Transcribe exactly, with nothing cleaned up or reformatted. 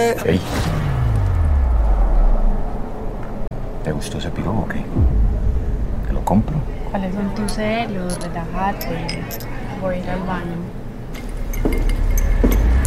Ey. ¿Te gustó ese piro o qué? ¿Te lo compro? ¿Cuáles son tus celos? Relájate. Voy a ir al baño.